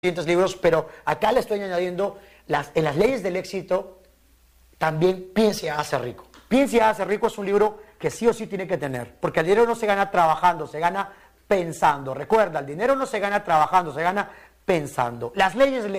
siguientes libros, pero acá le estoy añadiendo en las leyes del éxito, también Piense y hágase rico. Piense y hágase rico es un libro que sí o sí tiene que tener, porque el dinero no se gana trabajando, se gana pensando. Recuerda, el dinero no se gana trabajando, se gana pensando. Las leyes del